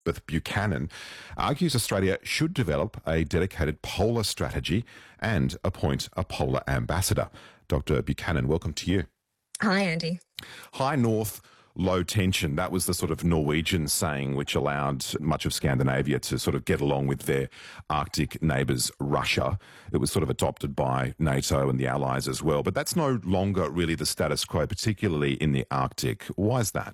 Elizabeth Buchanan, argues Australia should develop a dedicated polar strategy and appoint a polar ambassador. Dr. Buchanan, welcome to you. Hi, Andy. High north, low tension. That was the sort of Norwegian saying which allowed much of Scandinavia to sort of get along with their Arctic neighbours, Russia. It was sort of adopted by NATO and the Allies as well. But that's no longer really the status quo, particularly in the Arctic. Why is that?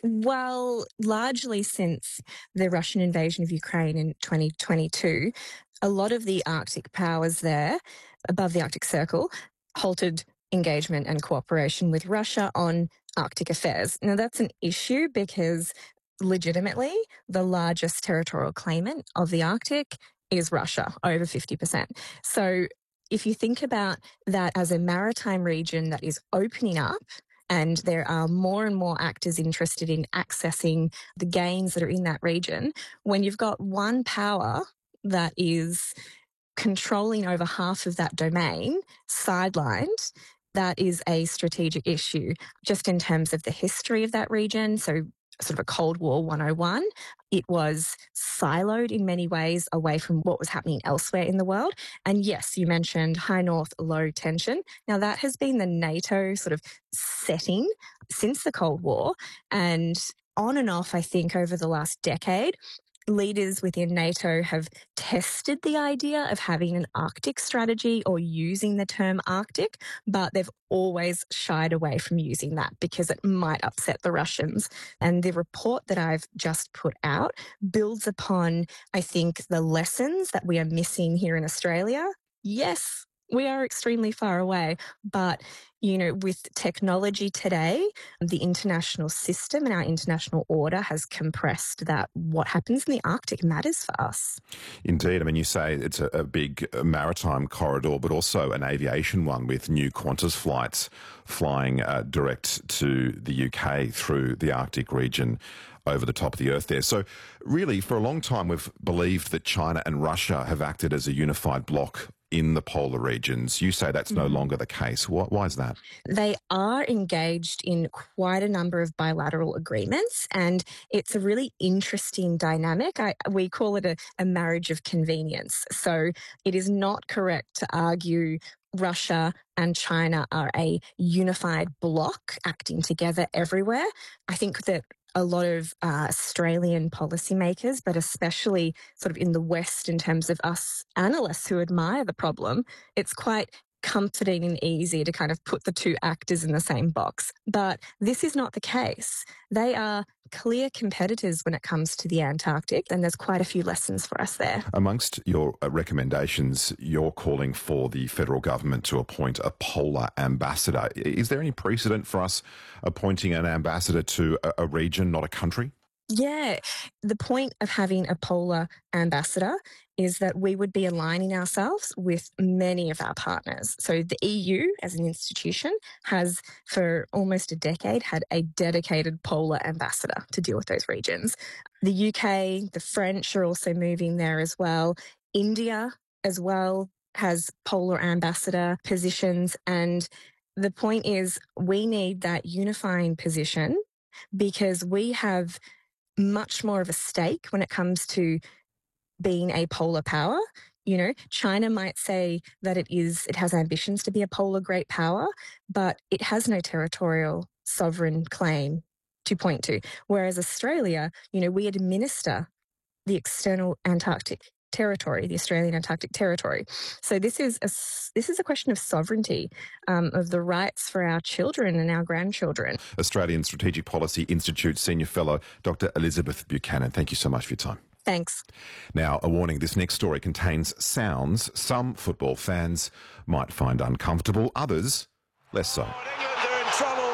Well, largely since the Russian invasion of Ukraine in 2022, a lot of the Arctic powers there, above the Arctic Circle, halted engagement and cooperation with Russia on Arctic affairs. Now, that's an issue because legitimately the largest territorial claimant of the Arctic is Russia, over 50%. So if you think about that as a maritime region that is opening up, and there are more and more actors interested in accessing the gains that are in that region, when you've got one power that is controlling over half of that domain, sidelined, that is a strategic issue just in terms of the history of that region. So sort of a Cold War 101. It was siloed in many ways away from what was happening elsewhere in the world. And yes, you mentioned high north, low tension. Now that has been the NATO sort of setting since the Cold War, and on and off, I think, over the last decade, leaders within NATO have tested the idea of having an Arctic strategy or using the term Arctic, but they've always shied away from using that because it might upset the Russians. And the report that I've just put out builds upon, I think, the lessons that we are missing here in Australia. Yes, we are extremely far away, but, you know, with technology today, the international system and our international order has compressed that what happens in the Arctic matters for us. Indeed. I mean, you say it's a big maritime corridor, but also an aviation one with new Qantas flights flying direct to the UK through the Arctic region over the top of the earth there. So really, for a long time, we've believed that China and Russia have acted as a unified bloc in the polar regions. You say that's no longer the case. Why is that? They are engaged in quite a number of bilateral agreements, and it's a really interesting dynamic. We call it a marriage of convenience. So it is not correct to argue Russia and China are a unified bloc acting together everywhere. I think that a lot of Australian policymakers, but especially sort of in the West in terms of us analysts who admire the problem, it's quite comforting and easy to kind of put the two actors in the same box. But this is not the case. They are clear competitors when it comes to the Antarctic, and there's quite a few lessons for us there. Amongst your recommendations, you're calling for the federal government to appoint a polar ambassador. Is there any precedent for us appointing an ambassador to a region, not a country? Yeah, the point of having a polar ambassador is that we would be aligning ourselves with many of our partners. So the EU as an institution has for almost a decade had a dedicated polar ambassador to deal with those regions. The UK, the French are also moving there as well. India as well has polar ambassador positions. And the point is we need that unifying position because we have much more of a stake when it comes to being a polar power. You know, China might say that it has ambitions to be a polar great power, but it has no territorial sovereign claim to point to. Whereas Australia, you know, we administer the external Antarctic territory, the Australian Antarctic territory. So this is a question of sovereignty, of the rights for our children and our grandchildren. Australian Strategic Policy Institute Senior Fellow, Dr. Elizabeth Buchanan, thank you so much for your time. Thanks. Now, a warning, this next story contains sounds some football fans might find uncomfortable, others less so. England are in trouble,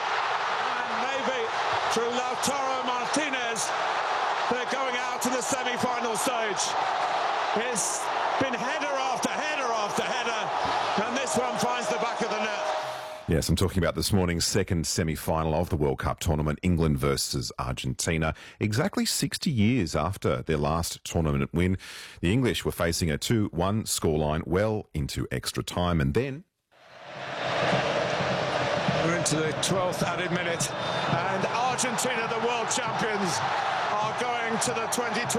and maybe through Lautaro Martinez, they're going out to the semi-final stage. It's been header after header after header, and this one finds the back of the net. Yes, I'm talking about this morning's second semi-final of the World Cup tournament, England versus Argentina. Exactly 60 years after their last tournament win, the English were facing a 2-1 scoreline well into extra time, and then we're into the 12th added minute, and Argentina, the world champions, are going to the 2020